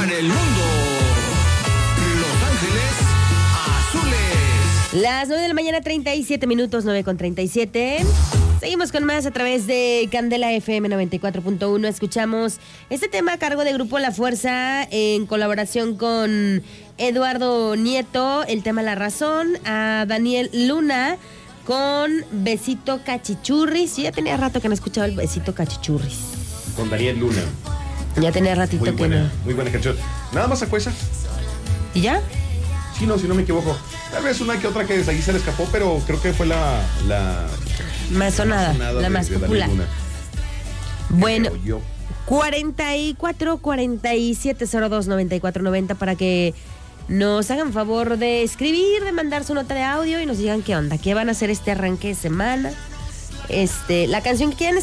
para el mundo. Los Ángeles Azules. Las 9 de la mañana, 37 minutos, 9:37. Seguimos con más a través de Candela FM 94.1. Escuchamos este tema a cargo de Grupo La Fuerza en colaboración con Eduardo Nieto, el tema La Razón, a Daniel Luna con Besito Cachichurris. Yo ya tenía rato que no escuchaba el Besito Cachichurris. Con Daniel Luna. Ya tenía ratito Muy que buena, no. muy buena canción. Nada más sacó esa. ¿Y ya? Sí, no, si no me equivoco. Tal vez una que otra que desde ahí se le escapó, pero creo que fue la Más sonada, la más de popular. Daniel Luna. Bueno, Creo yo. 44 47 02 94 90 para que nos hagan favor de escribir, de mandar su nota de audio y nos digan qué onda, qué van a hacer este arranque de semana. La canción que quieran